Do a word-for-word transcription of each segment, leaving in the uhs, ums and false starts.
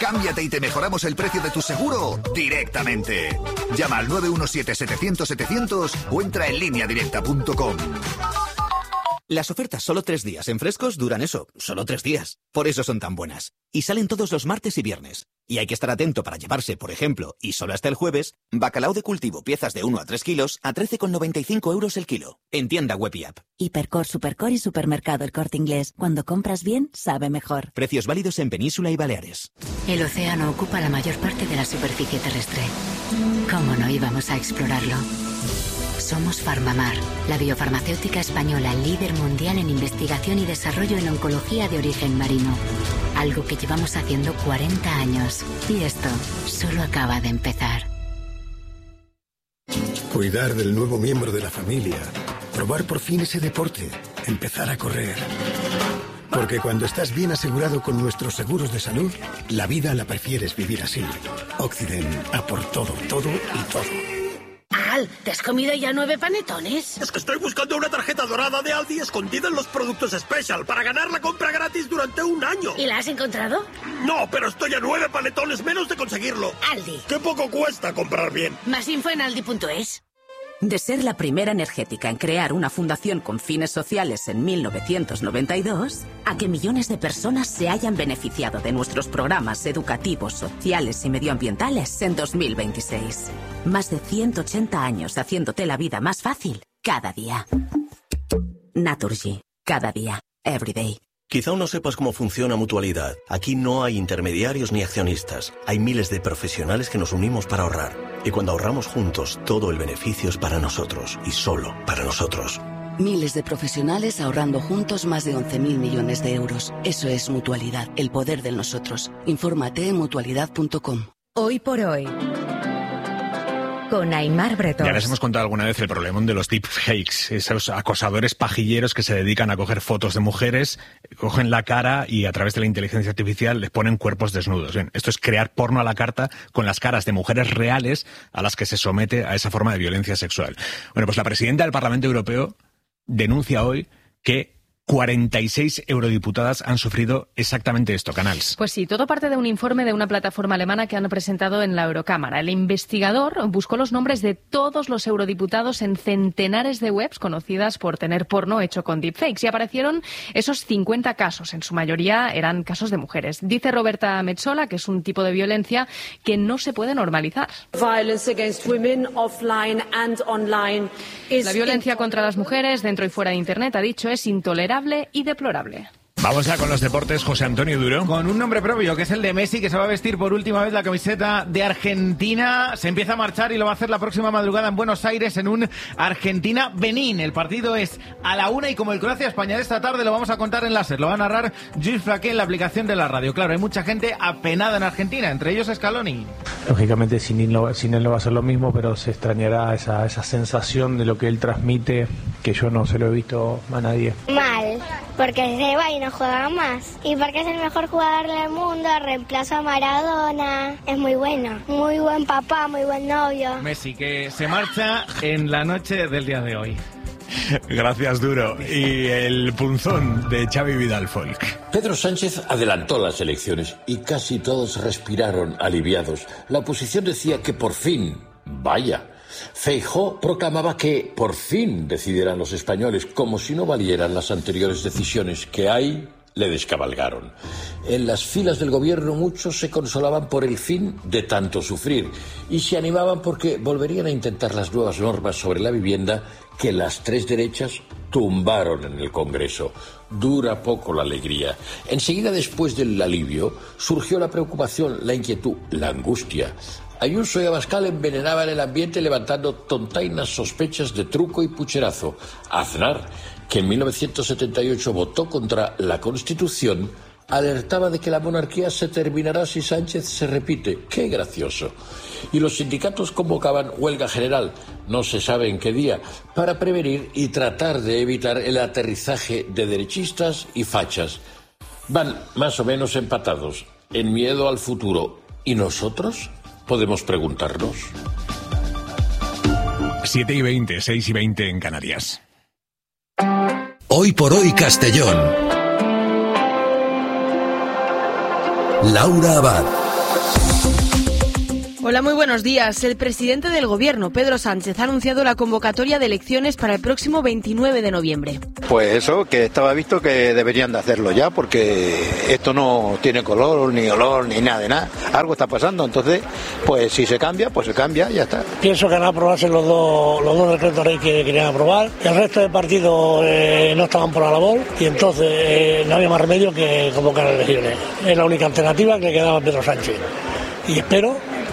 Cámbiate y te mejoramos el precio de tu seguro directamente. Llama al nueve uno siete, setecientos, setecientos o entra en línea directa punto com. Las ofertas solo tres días en Frescos duran eso, solo tres días. Por eso son tan buenas. Y salen todos los martes y viernes. Y hay que estar atento para llevarse, por ejemplo, y solo hasta el jueves, bacalao de cultivo piezas de uno a tres kilos a trece con noventa y cinco euros el kilo. En tienda web y app. Hipercor, Supercor y Supermercado El Corte Inglés. Cuando compras bien, sabe mejor. Precios válidos en Península y Baleares. El océano ocupa la mayor parte de la superficie terrestre. ¿Cómo no íbamos a explorarlo? Somos Farmamar, la biofarmacéutica española líder mundial en investigación y desarrollo en oncología de origen marino. Algo que llevamos haciendo cuarenta años. Y esto solo acaba de empezar. Cuidar del nuevo miembro de la familia. Probar por fin ese deporte. Empezar a correr. Porque cuando estás bien asegurado con nuestros seguros de salud, la vida la prefieres vivir así. Occident, a por todo, todo y todo. Al, ¿te has comido ya nueve panetones? Es que estoy buscando una tarjeta dorada de Aldi escondida en los productos Special para ganar la compra gratis durante un año. ¿Y la has encontrado? No, pero estoy a nueve panetones menos de conseguirlo. Aldi. ¡Qué poco cuesta comprar bien! Más info en aldi punto es. De ser la primera energética en crear una fundación con fines sociales en mil novecientos noventa y dos, a que millones de personas se hayan beneficiado de nuestros programas educativos, sociales y medioambientales en dos mil veintiséis. Más de ciento ochenta años haciéndote la vida más fácil cada día. Naturgy. Cada día. Every day. Quizá aún no sepas cómo funciona Mutualidad. Aquí no hay intermediarios ni accionistas. Hay miles de profesionales que nos unimos para ahorrar. Y cuando ahorramos juntos, todo el beneficio es para nosotros. Y solo para nosotros. Miles de profesionales ahorrando juntos más de once mil millones de euros. Eso es Mutualidad, el poder del nosotros. Infórmate en mutualidad punto com. Hoy por hoy, con Aimar Bretón. Ya les hemos contado alguna vez el problemón de los deepfakes, esos acosadores pajilleros que se dedican a coger fotos de mujeres, cogen la cara y a través de la inteligencia artificial les ponen cuerpos desnudos. Bien, esto es crear porno a la carta con las caras de mujeres reales a las que se somete a esa forma de violencia sexual. Bueno, pues la presidenta del Parlamento Europeo denuncia hoy que cuarenta y seis eurodiputadas han sufrido exactamente esto, Canals. Pues sí, todo parte de un informe de una plataforma alemana que han presentado en la Eurocámara. El investigador buscó los nombres de todos los eurodiputados en centenares de webs conocidas por tener porno hecho con deepfakes y aparecieron esos cincuenta casos. En su mayoría eran casos de mujeres. Dice Roberta Metsola que es un tipo de violencia que no se puede normalizar. La violencia contra las mujeres dentro y fuera de Internet, ha dicho, es intolerable y deplorable. Vamos ya con los deportes, José Antonio Duro. Con un nombre propio, que es el de Messi, que se va a vestir por última vez la camiseta de Argentina. Se empieza a marchar y lo va a hacer la próxima madrugada en Buenos Aires en un Argentina-Benín. El partido es a la una y como el Croacia-España de esta tarde lo vamos a contar en láser. Lo va a narrar Gilles Flaquet en la aplicación de la radio. Claro, hay mucha gente apenada en Argentina, entre ellos Scaloni. Lógicamente sin él, no, sin él no va a ser lo mismo, pero se extrañará esa, esa sensación de lo que él transmite, que yo no se lo he visto a nadie. Mal, porque se va y no juega más. Y porque es el mejor jugador del mundo, reemplazo a Maradona. Es muy bueno. Muy buen papá, muy buen novio. Messi, que se marcha en la noche del día de hoy. Gracias, Duro. Y el punzón de Xavi Vidal Folk. Pedro Sánchez adelantó las elecciones y casi todos respiraron aliviados. La oposición decía que por fin, vaya. Feijóo proclamaba que por fin decidirán los españoles, como si no valieran las anteriores decisiones que hay, le descabalgaron. En las filas del gobierno muchos se consolaban por el fin de tanto sufrir y se animaban porque volverían a intentar las nuevas normas sobre la vivienda que las tres derechas tumbaron en el Congreso. Dura poco la alegría. Enseguida, después del alivio, surgió la preocupación, la inquietud, la angustia. Ayuso y Abascal envenenaban el ambiente levantando tontainas sospechas de truco y pucherazo. Aznar, que en mil novecientos setenta y ocho votó contra la Constitución, alertaba de que la monarquía se terminará si Sánchez se repite. ¡Qué gracioso! Y los sindicatos convocaban huelga general, no se sabe en qué día, para prevenir y tratar de evitar el aterrizaje de derechistas y fachas. Van más o menos empatados, en miedo al futuro. ¿Y nosotros? Podemos preguntarnos. siete y veinte, seis y veinte en Canarias. Hoy por hoy Castellón. Laura Abad. Hola, muy buenos días. El presidente del Gobierno, Pedro Sánchez, ha anunciado la convocatoria de elecciones para el próximo veintinueve de noviembre. Pues eso, que estaba visto que deberían de hacerlo ya, porque esto no tiene color, ni olor, ni nada de nada. Algo está pasando, entonces, pues si se cambia, pues se cambia y ya está. Pienso que van a aprobarse los dos, los dos decretos ley que querían aprobar. El resto de partidos eh, no estaban por la labor y entonces eh, no había más remedio que convocar elecciones. Es la única alternativa que le quedaba a Pedro Sánchez. Y espero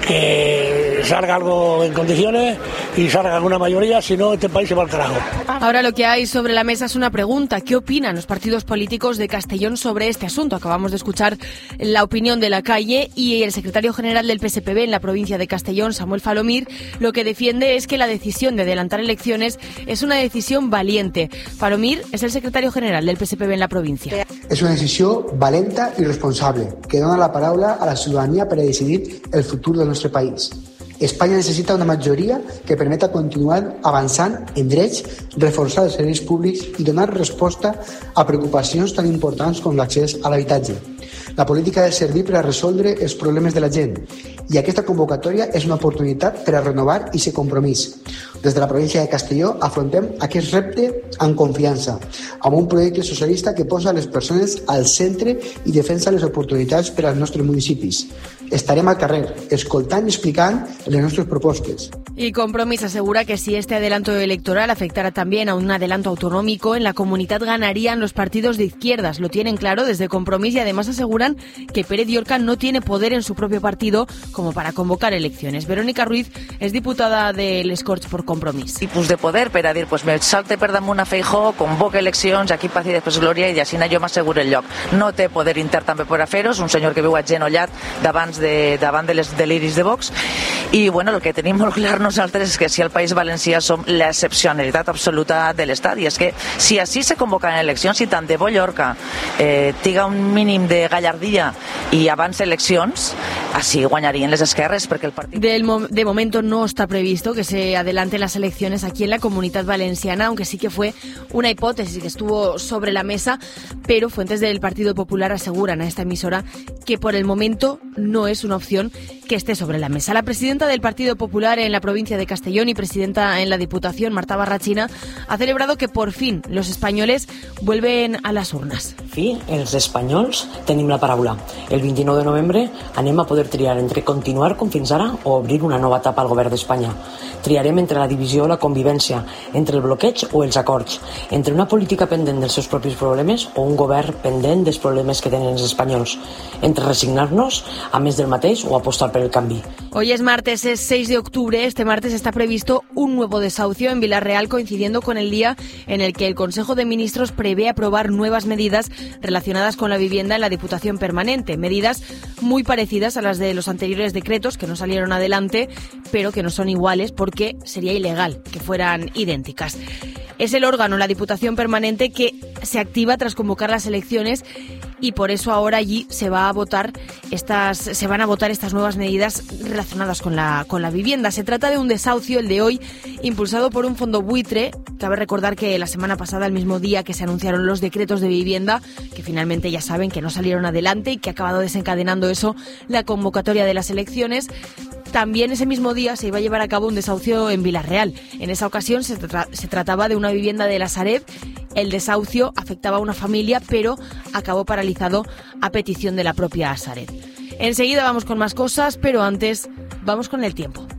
que salga algo en condiciones y salga alguna mayoría, si no este país se va al carajo. Ahora lo que hay sobre la mesa es una pregunta. ¿Qué opinan los partidos políticos de Castellón sobre este asunto? Acabamos de escuchar la opinión de la calle y el secretario general del P S P B en la provincia de Castellón, Samuel Falomir, lo que defiende es que la decisión de adelantar elecciones es una decisión valiente. Falomir es el secretario general del P S P B en la provincia. És una decisió valenta i responsable que dona la paraula a la ciutadania per a decidir el futur del nostre país. Espanya necessita una majoria que permeta continuar avançant en drets, reforçar els serveis públics i donar resposta a preocupacions tan importants com l'accés a l'habitatge. La política ha de servir per a resoldre els problemes de la gent i aquesta convocatòria és una oportunitat per a renovar i ser compromís. Des de la província de Castelló afrontem aquest repte amb confiança, amb un projecte socialista que posa les persones al centre i defensa les oportunitats per als nostres municipis. Estarem al carrer, escoltant i explicant les nuestras propuestas. Y Compromís asegura que si este adelanto electoral afectara también a un adelanto autonómico, en la comunidad ganarían los partidos de izquierdas. Lo tienen claro desde Compromís y además aseguran que Pérez Llorca no tiene poder en su propio partido como para convocar elecciones. Verónica Ruiz es diputada del Corts por Compromís. Tipus de poder per a dir, pues me salte per damunt a Feijóo, convoca eleccions, aquí paz i després glòria i així jo m'asseguro el lloc. No té poder intern també per a fer-ho, és un senyor que viu agenollat davant de, davant de les deliris de Vox. I bueno, el que tenim molt clar nosaltres és que si al País Valencià som l'excepcionalitat absoluta de l'Estat, i és que si així se convoquen eleccions, i tant de bo Llorca eh, tiga un mínim de gallardia i abans eleccions, així guanyarien les esquerres, perquè el partit... Del mo de momento no está previsto que se adelanten las elecciones aquí en la Comunidad Valenciana, aunque sí que fue una hipótesis que estuvo sobre la mesa, pero fuentes del Partido Popular aseguran a esta emisora que por el momento no es una opción que esté sobre la mesa. La presidenta del Partido Popular en la provincia de Castellón y presidenta en la Diputación, Marta Barrachina, ha celebrado que por fin los españoles vuelven a las urnes. Sí, els espanyols tenim la paraula. El vint-i-nou de novembre anem a poder triar entre continuar com fins ara o obrir una nova etapa al govern d'Espanya. Triarem entre la divisió o la convivència, entre el bloqueig o els acords, entre una política pendent dels seus propis problemes o un govern pendent dels problemes que tenen els espanyols, entre resignar-nos a més del mateix o apostar per el canvi. Hoy es martes, es seis de octubre. Este martes está previsto un nuevo desahucio en Villarreal, coincidiendo con el día en el que el Consejo de Ministros prevé aprobar nuevas medidas relacionadas con la vivienda en la Diputación Permanente. Medidas muy parecidas a las de los anteriores decretos que no salieron adelante, pero que no son iguales porque sería ilegal que fueran idénticas. Es el órgano, la Diputación Permanente, que se activa tras convocar las elecciones y por eso ahora allí se va a votar estas, se van a votar estas nuevas medidas relacionadas con la, con la vivienda. Se trata de un desahucio, el de hoy, impulsado por un fondo buitre. Cabe recordar que la semana pasada, el mismo día que se anunciaron los decretos de vivienda, que finalmente ya saben que no salieron adelante y que ha acabado desencadenando eso la convocatoria de las elecciones, también ese mismo día se iba a llevar a cabo un desahucio en Villarreal. En esa ocasión se, tra se trataba de una vivienda de la Sareb. El desahucio afectaba a una familia, pero acabó paralizado a petición de la propia Sareb. Enseguida vamos con más cosas, pero antes vamos con el tiempo.